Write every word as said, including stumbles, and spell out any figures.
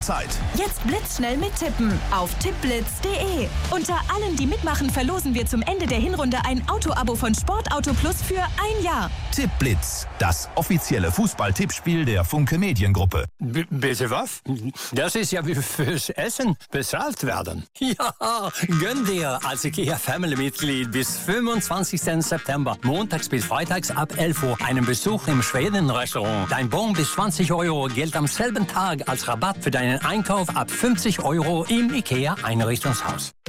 Zeit. Jetzt blitzschnell mittippen auf tippblitz punkt de. Unter allen, die mitmachen, verlosen wir zum Ende der Hinrunde ein Auto-Abo von Sportauto Plus für ein Jahr. Tippblitz, das offizielle Fußball-Tippspiel der Funke Mediengruppe. B- bitte was? Das ist ja wie fürs Essen bezahlt werden. Ja, gönn dir als IKEA-Family-Mitglied bis fünfundzwanzigsten September, montags bis freitags ab elf Uhr, einen Besuch im Schweden-Restaurant. Dein Bon bis zwanzig Euro gilt am selben Tag als Rabatt für deinen Einkauf ab fünfzig Euro im IKEA-Einrichtungshaus.